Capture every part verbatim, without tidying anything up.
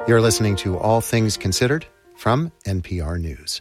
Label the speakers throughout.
Speaker 1: You're listening to All Things Considered from N P R News.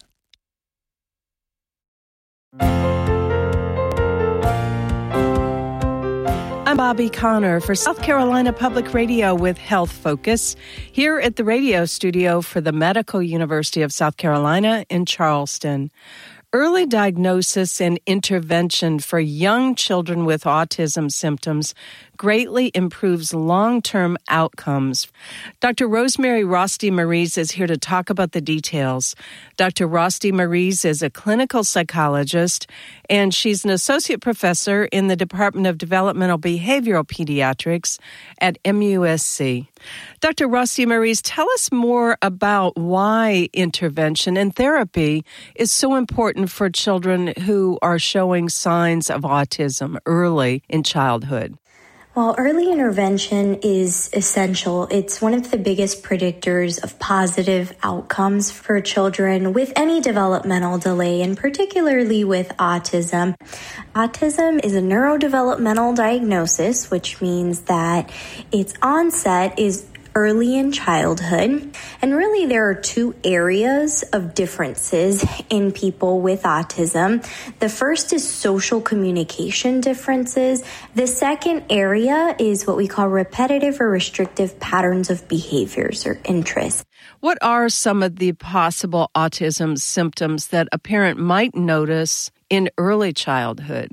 Speaker 2: I'm Bobby Connor for South Carolina Public Radio with Health Focus, here at the radio studio for the Medical University of South Carolina in Charleston. Early diagnosis and intervention for young children with autism symptoms greatly improves long-term outcomes. Doctor Rosemary Rosti-Maries is here to talk about the details. Doctor Rosti-Maries is a clinical psychologist, and she's an associate professor in the Department of Developmental Behavioral Pediatrics at M U S C. Doctor Rosti-Maries, tell us more about why intervention and therapy is so important for children who are showing signs of autism early in childhood.
Speaker 3: Well, early intervention is essential. It's one of the biggest predictors of positive outcomes for children with any developmental delay, and particularly with autism. Autism is a neurodevelopmental diagnosis, which means that its onset is early in childhood. And really, there are two areas of differences in people with autism. The first is social communication differences. The second area is what we call repetitive or restrictive patterns of behaviors or interests.
Speaker 2: What are some of the possible autism symptoms that a parent might notice in early childhood?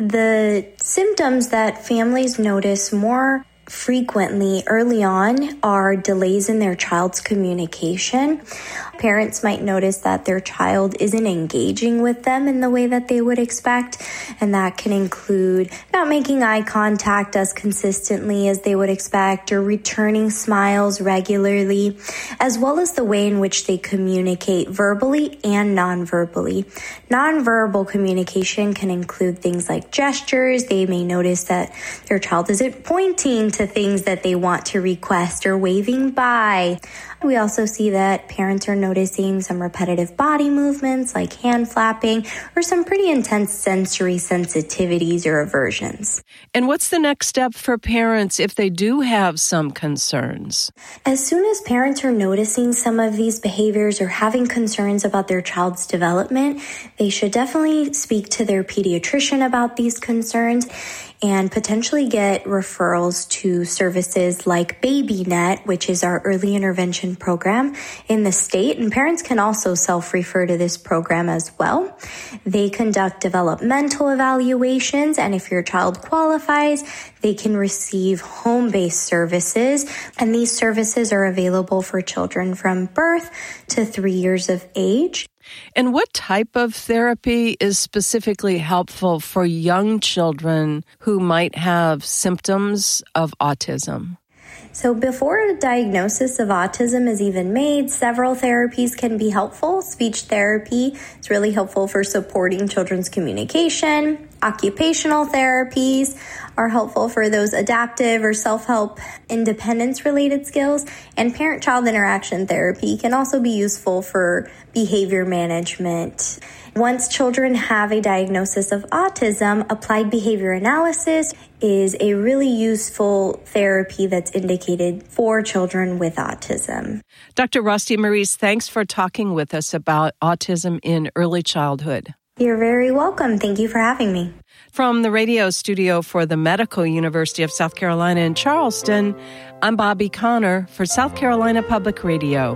Speaker 3: The symptoms that families notice more frequently early on are delays in their child's communication. Parents might notice that their child isn't engaging with them in the way that they would expect, and that can include not making eye contact as consistently as they would expect or returning smiles regularly, as well as the way in which they communicate verbally and non-verbally. Non-verbal communication can include things like gestures. They may notice that their child isn't pointing to to things that they want to request or waving by. We also see that parents are noticing some repetitive body movements like hand flapping or some pretty intense sensory sensitivities or aversions.
Speaker 2: And what's the next step for parents if they do have some concerns?
Speaker 3: As soon as parents are noticing some of these behaviors or having concerns about their child's development, they should definitely speak to their pediatrician about these concerns and potentially get referrals to services like BabyNet, which is our early intervention program in the state. And parents can also self-refer to this program as well. They conduct developmental evaluations, and if your child qualifies, they can receive home-based services. And these services are available for children from birth to three years of age.
Speaker 2: And what type of therapy is specifically helpful for young children who might have symptoms of autism?
Speaker 3: So before a diagnosis of autism is even made, several therapies can be helpful. Speech therapy is really helpful for supporting children's communication. Occupational therapies are helpful for those adaptive or self-help independence-related skills. And parent-child interaction therapy can also be useful for behavior management. Once children have a diagnosis of autism, applied behavior analysis is a really useful therapy that's indicated for children with autism.
Speaker 2: Doctor Rosti-Maries, thanks for talking with us about autism in early childhood.
Speaker 3: You're very welcome. Thank you for having me.
Speaker 2: From the radio studio for the Medical University of South Carolina in Charleston, I'm Bobby Connor for South Carolina Public Radio.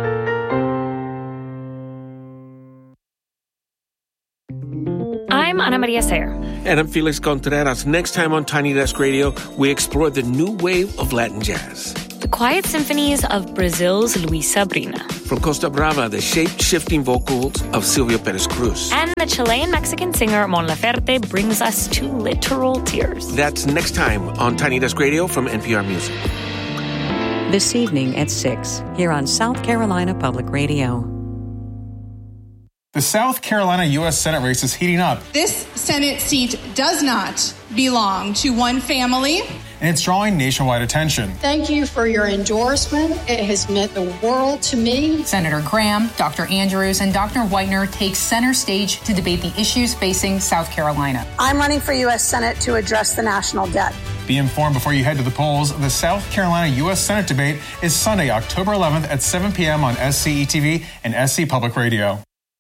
Speaker 4: I'm Ana Maria Sayer.
Speaker 5: And I'm Felix Contreras. Next time on Tiny Desk Radio, we explore the new wave of Latin jazz.
Speaker 4: The quiet symphonies of Brazil's Luis Sabrina.
Speaker 5: From Costa Brava, the shape-shifting vocals of Silvio Perez Cruz.
Speaker 4: And the Chilean-Mexican singer Mon Laferte brings us to literal tears.
Speaker 5: That's next time on Tiny Desk Radio from N P R Music.
Speaker 6: This evening at six, here on South Carolina Public Radio.
Speaker 7: The South Carolina U S Senate race is heating up.
Speaker 8: This Senate seat does not belong to one family.
Speaker 7: And it's drawing nationwide attention.
Speaker 9: Thank you for your endorsement. It has meant the world to me.
Speaker 10: Senator Graham, Doctor Andrews, and Doctor Whitener take center stage to debate the issues facing South Carolina.
Speaker 11: I'm running for U S Senate to address the national debt.
Speaker 7: Be informed before you head to the polls. The South Carolina U S Senate debate is Sunday, October eleventh at seven p.m. on S C E T V and S C Public Radio.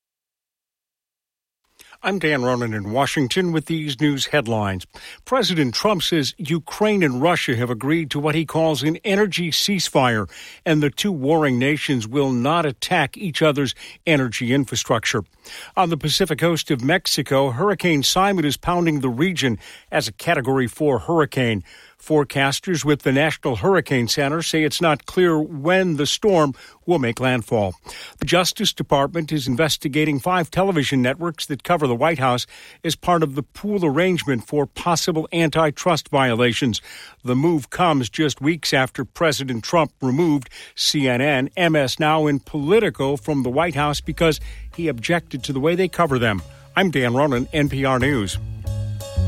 Speaker 11: I'm Dan Ronan in Washington with these news headlines. President Trump says Ukraine and Russia have agreed to what he calls an energy ceasefire, and the two warring nations will not attack each other's energy infrastructure. On the Pacific coast of Mexico, Hurricane Simon is pounding the region as a Category four hurricane. Forecasters with the National Hurricane Center say it's not clear when the storm will make landfall. The Justice Department is investigating five television networks that cover the White House as part of the pool arrangement for possible antitrust violations. The move comes just weeks after President Trump removed C N N, M S Now, and Politico from the White House because he objected to the way they cover them. I'm Dan Ronan, N P R News.